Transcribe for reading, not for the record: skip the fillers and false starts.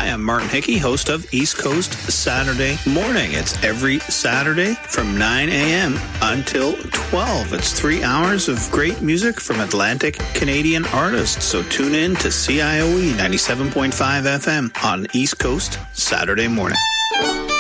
Hi, I'm Martin Hickey, host of East Coast Saturday Morning. It's every Saturday from 9 a.m. until 12. It's 3 hours of great music from Atlantic Canadian artists. So tune in to CIOE 97.5 FM on East Coast Saturday Morning.